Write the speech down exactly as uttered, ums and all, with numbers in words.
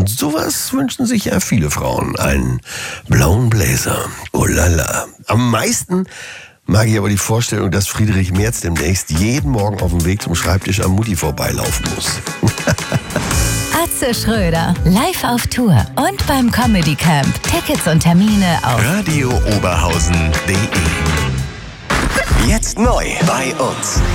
Und sowas wünschen sich ja viele Frauen. Einen blauen Blazer. Oh lala. Am meisten mag ich aber die Vorstellung, dass Friedrich Merz demnächst jeden Morgen auf dem Weg zum Schreibtisch am Mutti vorbeilaufen muss. Atze Schröder, live auf Tour und beim Comedy Camp. Tickets und Termine auf radio oberhausen punkt de. Jetzt neu bei uns.